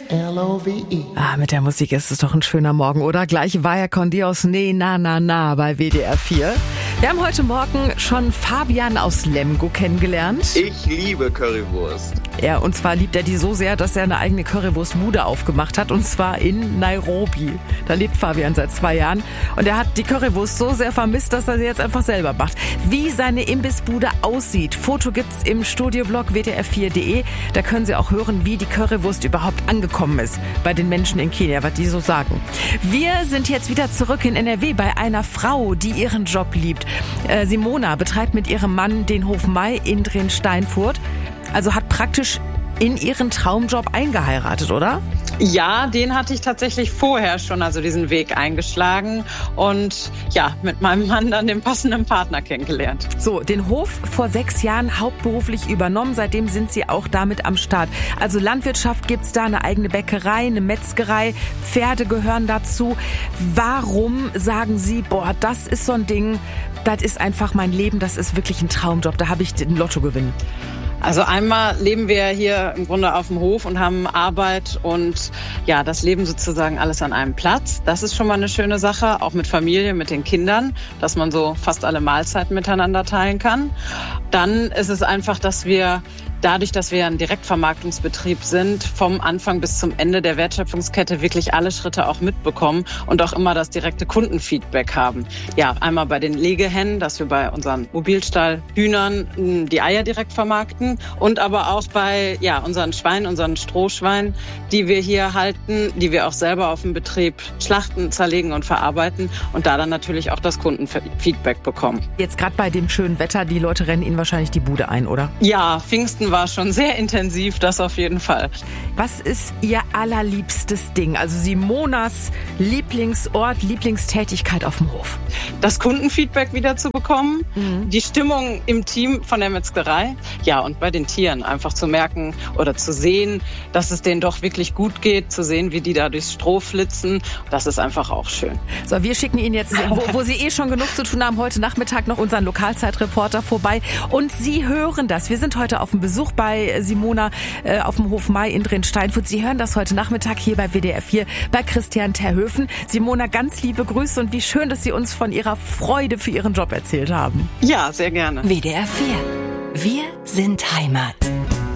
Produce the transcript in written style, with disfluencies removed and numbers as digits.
L-O-V-E. Mit der Musik ist es doch ein schöner Morgen, oder? Gleich Vaya con Dios, nee, na, na, na bei WDR 4. Wir haben heute Morgen schon Fabian aus Lemgo kennengelernt. Ich liebe Currywurst. Ja, und zwar liebt er die so sehr, dass er eine eigene Currywurstbude aufgemacht hat, und zwar in Nairobi. Da lebt Fabian seit 2 Jahren und er hat die Currywurst so sehr vermisst, dass er sie jetzt einfach selber macht. Wie seine Imbissbude aussieht, Foto gibt's im Studioblog wdr4.de. Da können Sie auch hören, wie die Currywurst überhaupt angekommen ist bei den Menschen in Kenia, was die so sagen. Wir sind jetzt wieder zurück in NRW bei einer Frau, die ihren Job liebt. Simona betreibt mit ihrem Mann den Hof Mai in Drehn-Steinfurt. Also hat praktisch in ihren Traumjob eingeheiratet, oder? Ja, den hatte ich tatsächlich vorher schon, also diesen Weg eingeschlagen und ja, mit meinem Mann dann den passenden Partner kennengelernt. So, den Hof vor 6 Jahren hauptberuflich übernommen, seitdem sind Sie auch damit am Start. Also Landwirtschaft gibt's da, eine eigene Bäckerei, eine Metzgerei, Pferde gehören dazu. Warum sagen Sie, boah, das ist so ein Ding, das ist einfach mein Leben, das ist wirklich ein Traumjob, da habe ich den Lottogewinn? Also einmal leben wir hier im Grunde auf dem Hof und haben Arbeit und ja, das Leben sozusagen alles an einem Platz. Das ist schon mal eine schöne Sache, auch mit Familie, mit den Kindern, dass man so fast alle Mahlzeiten miteinander teilen kann. Dann ist es einfach, dass wir dadurch, dass wir ein Direktvermarktungsbetrieb sind, vom Anfang bis zum Ende der Wertschöpfungskette wirklich alle Schritte auch mitbekommen und auch immer das direkte Kundenfeedback haben. Ja, einmal bei den Legehennen, dass wir bei unseren Mobilstallhühnern die Eier direkt vermarkten und aber auch bei unseren Schweinen, unseren Strohschweinen, die wir hier halten, die wir auch selber auf dem Betrieb schlachten, zerlegen und verarbeiten und da dann natürlich auch das Kundenfeedback bekommen. Jetzt gerade bei dem schönen Wetter, die Leute rennen Ihnen wahrscheinlich die Bude ein, oder? Ja, Pfingsten war schon sehr intensiv, das auf jeden Fall. Was ist Ihr allerliebstes Ding? Also Simonas Lieblingsort, Lieblingstätigkeit auf dem Hof? Das Kundenfeedback wieder zu bekommen, die Stimmung im Team von der Metzgerei, ja, und bei den Tieren einfach zu merken oder zu sehen, dass es denen doch wirklich gut geht, zu sehen, wie die da durchs Stroh flitzen, das ist einfach auch schön. So, wir schicken Ihnen jetzt, wo Sie schon genug zu tun haben, heute Nachmittag noch unseren Lokalzeitreporter vorbei und Sie hören das. Wir sind heute auf dem Besuch bei Simona auf dem Hof Mai in Drehn-Steinfurt. Sie hören das heute Nachmittag hier bei WDR 4 bei Christian Terhöfen. Simona, ganz liebe Grüße und wie schön, dass Sie uns von Ihrer Freude für Ihren Job erzählt haben. Ja, sehr gerne. WDR 4. Wir sind Heimat.